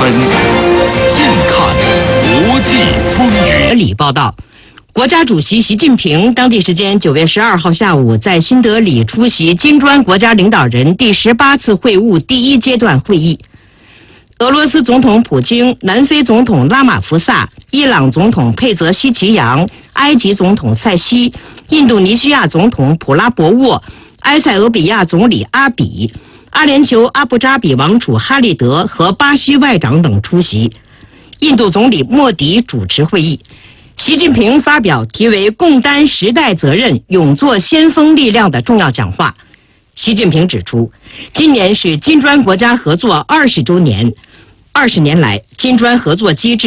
分，近看国际风云。 里报道，国家主席习近平当地时间9月12号下午在新德里出席金砖国家领导人第18次会晤第1阶段会议。俄罗斯总统普京、南非总统拉马福萨、伊朗总统佩泽希奇扬、埃及总统塞西、印度尼西亚总统普拉博沃、埃塞俄比亚总理阿比、阿联酋阿布扎比王储哈利德和巴西外长等出席。印度总理莫迪主持会议。习近平发表题为“共担时代责任，勇做先锋力量”的重要讲话。习近平指出，今年是金砖国家合作20周年，20年来，金砖合作机制